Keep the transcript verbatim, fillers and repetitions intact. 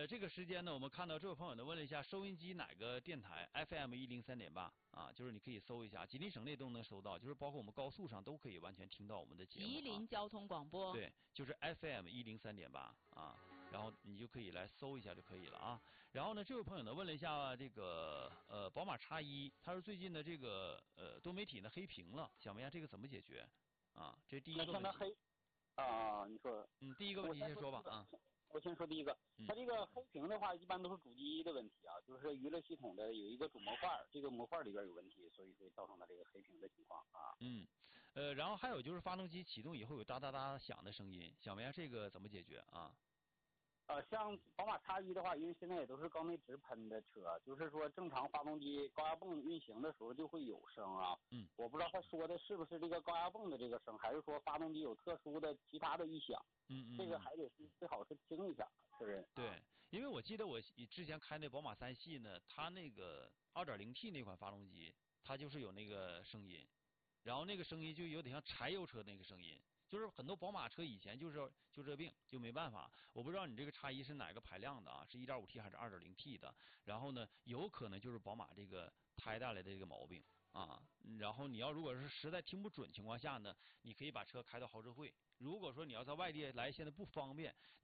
这个时间呢，我们看到这位朋友呢问了一下收音机哪个电台 F M 一零三点八啊，就是你可以搜一下，吉林省内都能收到，就是包括我们高速上都可以完全听到我们的节目、啊。 吉林交通广播。 对，就是 F M 一零三点八啊，然后你就可以来搜一下就可以了啊。然后呢，这位朋友呢问了一下这个呃宝马 X 一，他说最近的这个呃多媒体呢黑屏了，想问一下这个怎么解决啊？这是第一个问题。 黑啊，你说。 嗯，第一个问题先说吧啊。 我先说第一个，它这个黑屏的话，一般都是主机的问题啊，就是娱乐系统的有一个主模块，这个模块里边有问题，所以会造成了这个黑屏的情况啊。 嗯，呃，然后还有就是发动机启动以后有哒哒哒响的声音，想问下这个怎么解决啊？ 呃，像宝马 X 一的话，因为现在也都是高内直喷的车，就是说正常发动机高压泵运行的时候就会有声啊。 嗯。 我不知道他说的是不是这个高压泵的这个声，还是说发动机有特殊的其他的异响？ 嗯嗯。 这个还得是最好是听一下，确认。 对，因为我记得我之前开那宝马三系呢，它那个 二点零 T 那款发动机，它就是有那个声音，然后那个声音就有点像柴油车那个声音。就是很多宝马车以前就是就这病，就没办法。我不知道你这个 X 一是哪个排量的啊？是 一点五 T 还是 二点零 T 的？然后呢，有可能就是宝马这个胎带来的这个毛病啊。然后你要如果是实在听不准情况下呢，你可以把车开到豪车会。如果说你要在外地来，现在不方便。